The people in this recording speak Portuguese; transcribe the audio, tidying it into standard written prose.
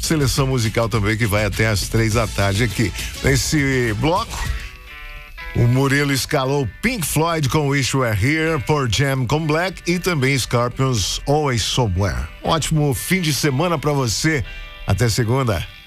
seleção musical também que vai até às 3 da tarde aqui. Nesse bloco, o Murilo escalou Pink Floyd com Wish You Were Here, Pearl Jam com Black e também Scorpions Always Somewhere. Ótimo fim de semana pra você. Até segunda.